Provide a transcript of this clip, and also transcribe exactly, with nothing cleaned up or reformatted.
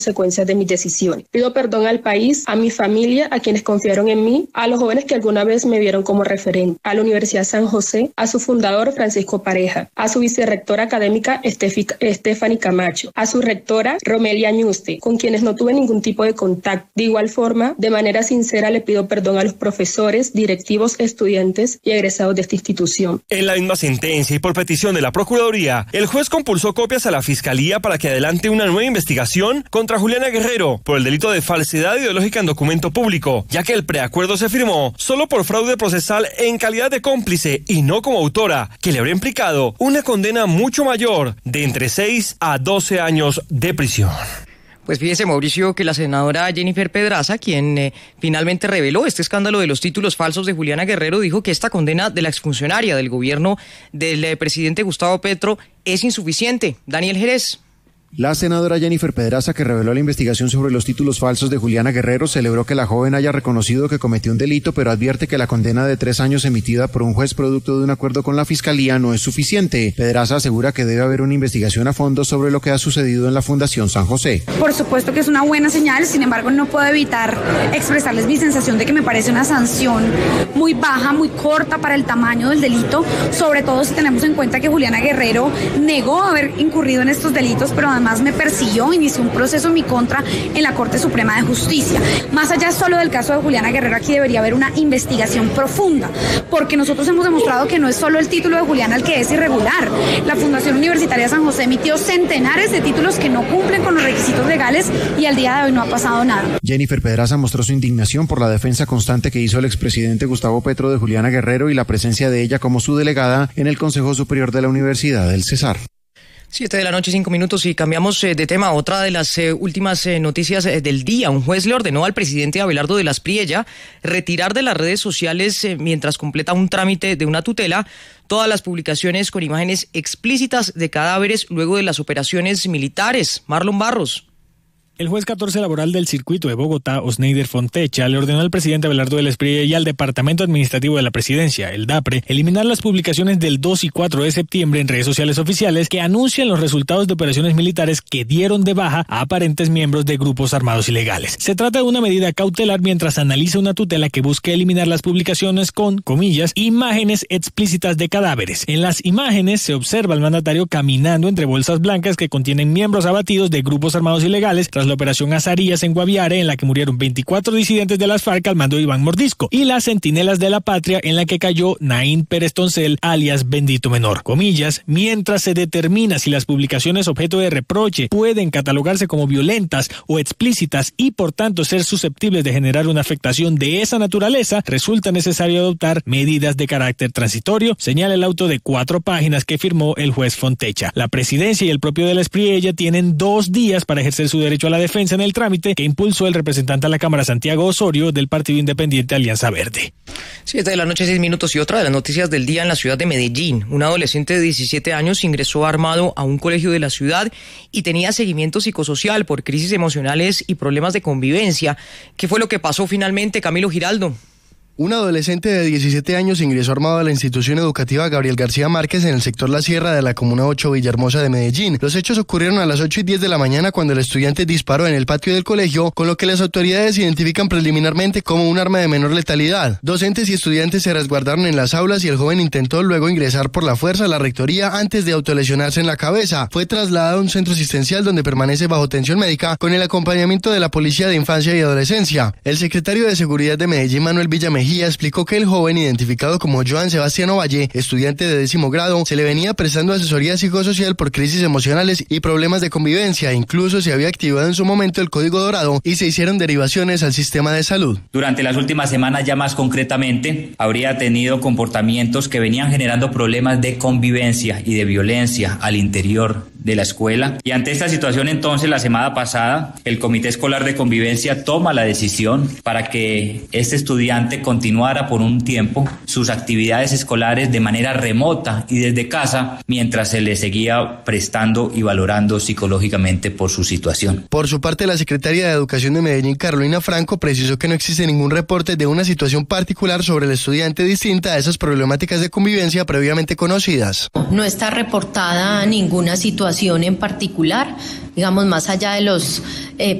consecuencias de mis decisiones. Pido perdón al país, a mi familia, a quienes confiaron en mí, a los jóvenes que alguna vez me vieron como referente, a la Universidad San José, a su fundador Francisco Pareja, a su vicerrectora académica Stephanie Camacho, a su rectora Romelia Ñuste, con quienes no tuve ningún tipo de contacto. De igual forma, de manera sincera le pido perdón a los profesores, directivos, estudiantes y egresados de esta institución. En la misma sentencia y por petición de la Procuraduría, el juez compulsó copias a la Fiscalía para que adelante una nueva investigación contra Juliana Guerrero por el delito de falsedad ideológica en documento público, ya que el preacuerdo se firmó solo por fraude procesal en calidad de cómplice y no como autora, que le habría implicado una condena mucho mayor de entre seis a doce años de prisión. Pues fíjese, Mauricio, que la senadora Jennifer Pedraza, quien eh, finalmente reveló este escándalo de los títulos falsos de Juliana Guerrero, dijo que esta condena de la exfuncionaria del gobierno del eh, presidente Gustavo Petro es insuficiente. Daniel Jerez. La senadora Jennifer Pedraza, que reveló la investigación sobre los títulos falsos de Juliana Guerrero, celebró que la joven haya reconocido que cometió un delito, pero advierte que la condena de tres años emitida por un juez producto de un acuerdo con la Fiscalía no es suficiente. Pedraza asegura que debe haber una investigación a fondo sobre lo que ha sucedido en la Fundación San José. Por supuesto que es una buena señal, sin embargo no puedo evitar expresarles mi sensación de que me parece una sanción muy baja, muy corta para el tamaño del delito, sobre todo si tenemos en cuenta que Juliana Guerrero negó haber incurrido en estos delitos, pero además Además me persiguió, inició un proceso en mi contra en la Corte Suprema de Justicia. Más allá solo del caso de Juliana Guerrero, aquí debería haber una investigación profunda, porque nosotros hemos demostrado que no es solo el título de Juliana el que es irregular. La Fundación Universitaria San José emitió centenares de títulos que no cumplen con los requisitos legales y al día de hoy no ha pasado nada. Jennifer Pedraza mostró su indignación por la defensa constante que hizo el expresidente Gustavo Petro de Juliana Guerrero y la presencia de ella como su delegada en el Consejo Superior de la Universidad del Cesar. Siete de la noche, cinco minutos, y cambiamos eh, de tema. Otra de las eh, últimas eh, noticias eh, del día. Un juez le ordenó al presidente Abelardo de las Priella retirar de las redes sociales, eh, mientras completa un trámite de una tutela, todas las publicaciones con imágenes explícitas de cadáveres luego de las operaciones militares. Marlon Barros. El juez catorce laboral del circuito de Bogotá, Osneider Fontecha, le ordenó al presidente Abelardo de las Priella y al Departamento Administrativo de la Presidencia, el DAPRE, eliminar las publicaciones del dos y cuatro de septiembre en redes sociales oficiales que anuncian los resultados de operaciones militares que dieron de baja a aparentes miembros de grupos armados ilegales. Se trata de una medida cautelar mientras analiza una tutela que busca eliminar las publicaciones con, comillas, imágenes explícitas de cadáveres. En las imágenes se observa al mandatario caminando entre bolsas blancas que contienen miembros abatidos de grupos armados ilegales tras la operación Azarías en Guaviare, en la que murieron veinticuatro disidentes de las FARC al mando de Iván Mordisco, y las Centinelas de la Patria, en la que cayó Naín Pérez Toncel, alias Bendito Menor. Comillas, mientras se determina si las publicaciones objeto de reproche pueden catalogarse como violentas o explícitas y por tanto ser susceptibles de generar una afectación de esa naturaleza, resulta necesario adoptar medidas de carácter transitorio, señala el auto de cuatro páginas que firmó el juez Fontecha. La presidencia y el propio de la Espriella tienen dos días para ejercer su derecho a la defensa en el trámite que impulsó el representante a la Cámara Santiago Osorio del Partido Independiente Alianza Verde. Siete de la noche, seis minutos, y otra de las noticias del día en la ciudad de Medellín. Un adolescente de diecisiete años ingresó armado a un colegio de la ciudad y tenía seguimiento psicosocial por crisis emocionales y problemas de convivencia. ¿Qué fue lo que pasó finalmente, Camilo Giraldo? Un adolescente de diecisiete años ingresó armado a la institución educativa Gabriel García Márquez en el sector La Sierra de la Comuna ocho Villahermosa de Medellín. Los hechos ocurrieron a las ocho y diez de la mañana cuando el estudiante disparó en el patio del colegio, con lo que las autoridades identifican preliminarmente como un arma de menor letalidad. Docentes y estudiantes se resguardaron en las aulas y el joven intentó luego ingresar por la fuerza a la rectoría antes de autolesionarse en la cabeza. Fue trasladado a un centro asistencial donde permanece bajo atención médica con el acompañamiento de la Policía de Infancia y Adolescencia. El secretario de Seguridad de Medellín, Manuel Villamejía, explicó que el joven, identificado como Joan Sebastián Ovalle, estudiante de décimo grado, se le venía prestando asesoría psicosocial por crisis emocionales y problemas de convivencia. Incluso se había activado en su momento el Código Dorado y se hicieron derivaciones al sistema de salud. Durante las últimas semanas, ya más concretamente, habría tenido comportamientos que venían generando problemas de convivencia y de violencia al interior de la escuela. Y ante esta situación, entonces, la semana pasada, el Comité Escolar de Convivencia toma la decisión para que este estudiante continuara por un tiempo sus actividades escolares de manera remota y desde casa, mientras se le seguía prestando y valorando psicológicamente por su situación. Por su parte, la secretaria de Educación de Medellín, Carolina Franco, precisó que no existe ningún reporte de una situación particular sobre el estudiante distinta a esas problemáticas de convivencia previamente conocidas. No está reportada ninguna situación situación en particular, digamos, más allá de los eh,